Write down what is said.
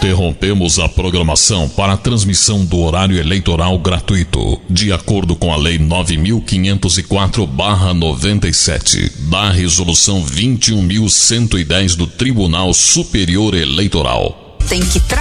Interrompemos a programação para a transmissão do horário eleitoral gratuito, de acordo com a Lei 9.504/97, da Resolução 21.110 do Tribunal Superior Eleitoral. Tem que